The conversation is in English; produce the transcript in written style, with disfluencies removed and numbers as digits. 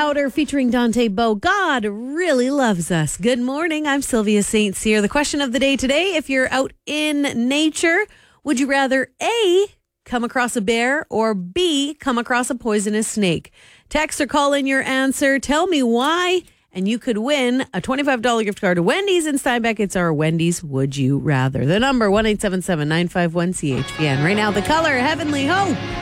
Louder featuring Dante Bowe. God really loves us. Good morning. I'm Sylvia St. Cyr. The question of the day today, if you're out in nature, would you rather A, come across a bear, or B, come across a poisonous snake? Text or call in your answer. Tell me why, and you could win a $25 gift card to Wendy's in Steinbeck. It's our Wendy's Would You Rather. The number, 1-877-951-CHPN. Right now, the color, Heavenly Hope.